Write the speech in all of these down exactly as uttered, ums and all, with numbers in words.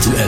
aktuell.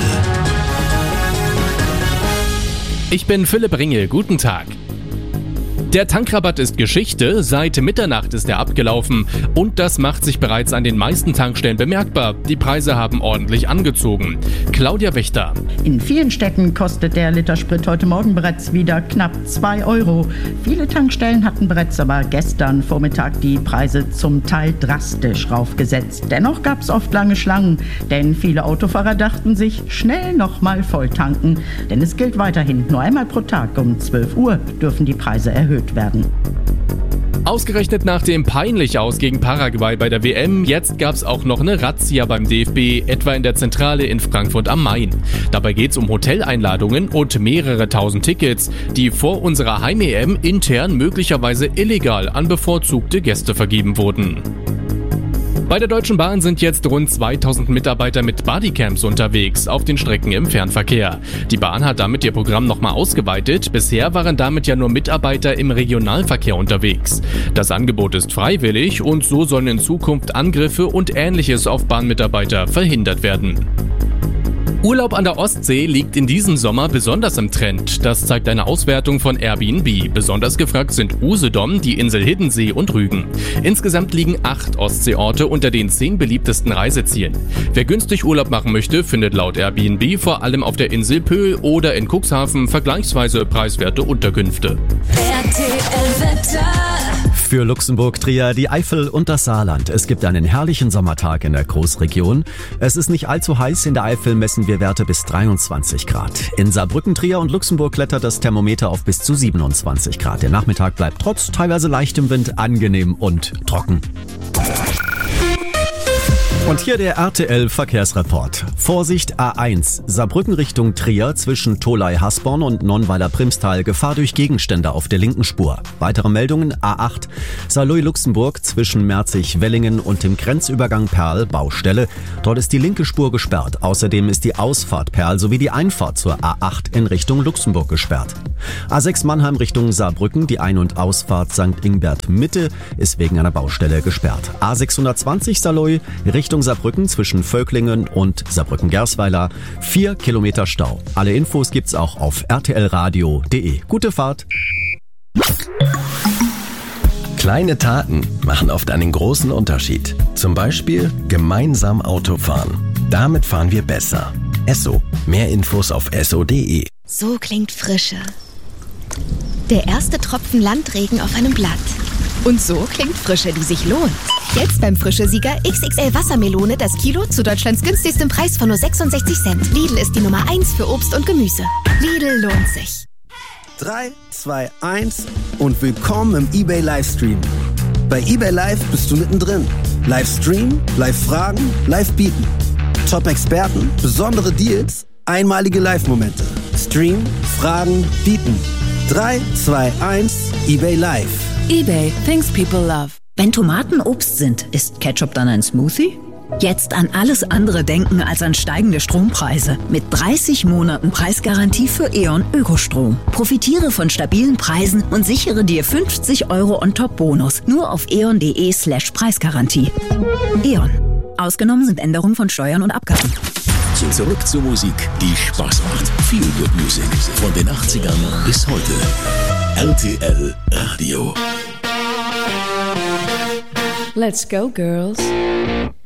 Ich bin Philipp Ringel, guten Tag. Der Tankrabatt ist Geschichte, seit Mitternacht ist er abgelaufen und das macht sich bereits an den meisten Tankstellen bemerkbar. Die Preise haben ordentlich angezogen. Claudia Wächter. In vielen Städten kostet der Liter Sprit heute Morgen bereits wieder knapp zwei Euro. Viele Tankstellen hatten bereits aber gestern Vormittag die Preise zum Teil drastisch raufgesetzt. Dennoch gab es oft lange Schlangen, denn viele Autofahrer dachten sich, schnell nochmal voll tanken. Denn es gilt weiterhin, nur einmal pro Tag um zwölf Uhr dürfen die Preise erhöht werden. Ausgerechnet nach dem peinlich aus gegen Paraguay bei der W M, jetzt gab's auch noch eine Razzia beim D F B, etwa in der Zentrale in Frankfurt am Main. Dabei geht's um Hoteleinladungen und mehrere tausend Tickets, die vor unserer Heim-E M intern möglicherweise illegal an bevorzugte Gäste vergeben wurden. Bei der Deutschen Bahn sind jetzt rund zweitausend Mitarbeiter mit Bodycams unterwegs auf den Strecken im Fernverkehr. Die Bahn hat damit ihr Programm nochmal ausgeweitet. Bisher waren damit ja nur Mitarbeiter im Regionalverkehr unterwegs. Das Angebot ist freiwillig und so sollen in Zukunft Angriffe und Ähnliches auf Bahnmitarbeiter verhindert werden. Urlaub an der Ostsee liegt in diesem Sommer besonders im Trend. Das zeigt eine Auswertung von Airbnb. Besonders gefragt sind Usedom, die Insel Hiddensee und Rügen. Insgesamt liegen acht Ostseeorte unter den zehn beliebtesten Reisezielen. Wer günstig Urlaub machen möchte, findet laut Airbnb vor allem auf der Insel Pöhl oder in Cuxhaven vergleichsweise preiswerte Unterkünfte. R T L-Wetter. Für Luxemburg, Trier, die Eifel und das Saarland. Es gibt einen herrlichen Sommertag in der Großregion. Es ist nicht allzu heiß. In der Eifel messen wir Werte bis dreiundzwanzig Grad. In Saarbrücken, Trier und Luxemburg klettert das Thermometer auf bis zu siebenundzwanzig Grad. Der Nachmittag bleibt trotz teilweise leichtem Wind angenehm und trocken. Und hier der R T L-Verkehrsreport. Vorsicht A eins, Saarbrücken Richtung Trier zwischen Tholey-Hasborn und Nonnweiler-Primstal. Gefahr durch Gegenstände auf der linken Spur. Weitere Meldungen A acht, Saarlouis-Luxemburg zwischen Merzig-Wellingen und dem Grenzübergang Perl, Baustelle. Dort ist die linke Spur gesperrt. Außerdem ist die Ausfahrt Perl sowie die Einfahrt zur A acht in Richtung Luxemburg gesperrt. A sechs Mannheim Richtung Saarbrücken, die Ein- und Ausfahrt Sankt Ingbert Mitte ist wegen einer Baustelle gesperrt. A sechshundertzwanzig Saarlouis Richtung Saarbrücken zwischen Völklingen und Saarbrücken-Gersweiler. Vier Kilometer Stau. Alle Infos gibt's auch auf r t l radio punkt d e. Gute Fahrt! Kleine Taten machen oft einen großen Unterschied. Zum Beispiel gemeinsam Auto fahren. Damit fahren wir besser. Esso. Mehr Infos auf esso punkt d e. So klingt Frische. Der erste Tropfen Landregen auf einem Blatt. Und so klingt Frische, die sich lohnt. Jetzt beim Frische-Sieger X X L Wassermelone das Kilo zu Deutschlands günstigstem Preis von nur sechsundsechzig Cent. Lidl ist die Nummer eins für Obst und Gemüse. Lidl lohnt sich. drei, zwei, eins und willkommen im eBay Livestream. Bei eBay Live bist du mittendrin. Livestream, Live-Fragen, Live-Bieten. Top-Experten, besondere Deals, einmalige Live-Momente. Stream, Fragen, Bieten. drei, zwei, eins, eBay Live. eBay, things people love. Wenn Tomaten Obst sind, ist Ketchup dann ein Smoothie? Jetzt an alles andere denken als an steigende Strompreise. Mit dreißig Monaten Preisgarantie für E.ON Ökostrom. Profitiere von stabilen Preisen und sichere dir fünfzig Euro on top Bonus. Nur auf eon punkt d e slash Preisgarantie. E.ON. Ausgenommen sind Änderungen von Steuern und Abgaben. Zurück zur Musik, die Spaß macht. Feel Good Music von den achtzigern bis heute. R T L Radio. Let's go, girls.